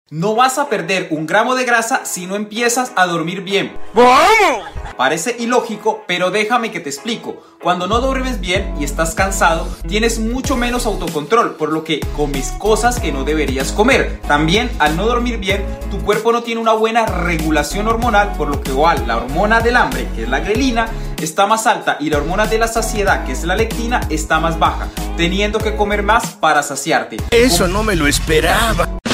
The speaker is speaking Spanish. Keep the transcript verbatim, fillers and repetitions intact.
No vas a perder un gramo de grasa si no empiezas a dormir bien. ¡Vamos! Parece ilógico, pero déjame que te explico. Cuando no duermes bien y estás cansado, tienes mucho menos autocontrol, por lo que comes cosas que no deberías comer. También, al no dormir bien, tu cuerpo no tiene una buena regulación hormonal, por lo que igual la hormona del hambre, que es la grelina, está más alta y la hormona de la saciedad, que es la leptina, está más baja, teniendo que comer más para saciarte. Eso no me lo esperaba.